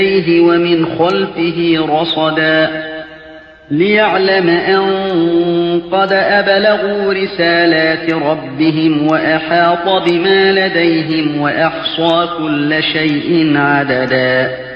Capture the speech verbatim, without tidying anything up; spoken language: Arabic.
يديه ومن خلفه رصدا ليعلم أن قد أبلغوا رسالات ربهم وأحاط بما لديهم وأحصى كل شيء عددا